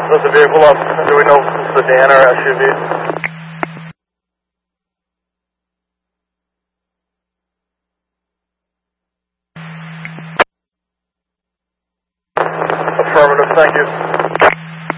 Does the vehicle up? Do we know if it's sedan or SUV? Affirmative, thank you.